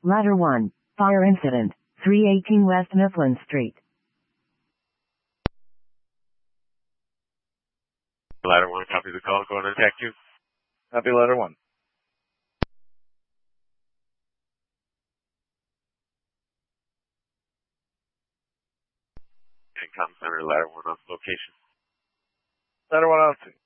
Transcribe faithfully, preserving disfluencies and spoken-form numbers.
Ladder one. Fire incident. three eighteen West Mifflin Street. Ladder one, copy the call. Go on and attack you. Copy ladder one. And comm center, ladder one on location. Ladder one on scene.